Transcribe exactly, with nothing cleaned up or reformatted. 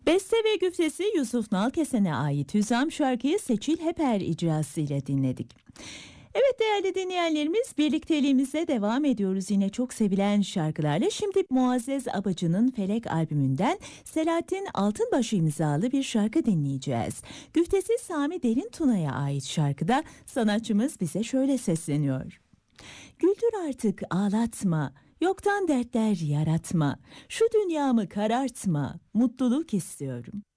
Beste ve güftesi Yusuf Nalkesen'e ait Hüzam şarkıyı Seçil Heper icrasıyla dinledik. Evet değerli dinleyenlerimiz, birlikteliğimize devam ediyoruz yine çok sevilen şarkılarla. Şimdi Muazzez Abacı'nın Felek albümünden Selahattin Altınbaşı imzalı bir şarkı dinleyeceğiz. Güftesi Sami Derin Tuna'ya ait şarkıda sanatçımız bize şöyle sesleniyor. Güldür artık ağlatma, yoktan dertler yaratma, şu dünyamı karartma, mutluluk istiyorum.